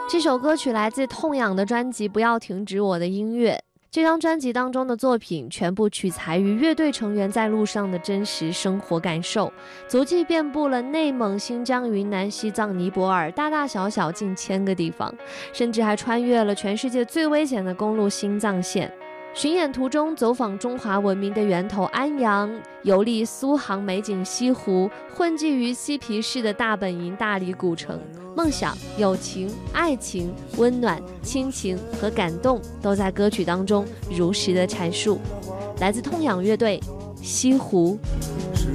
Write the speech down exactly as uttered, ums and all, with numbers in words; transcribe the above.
这首歌曲来自痛仰的专辑《不要停止我的音乐》。这张专辑当中的作品全部取材于乐队成员在路上的真实生活感受，足迹遍布了内蒙、新疆、云南、西藏、尼泊尔，大大小小近千个地方，甚至还穿越了全世界最危险的公路新藏线。巡演途中走访中华文明的源头安阳，游历苏杭美景西湖，混迹于西皮市的大本营大理古城。梦想、友情、爱情、温暖、亲情和感动都在歌曲当中如实的阐述。来自痛仰乐队《西湖》。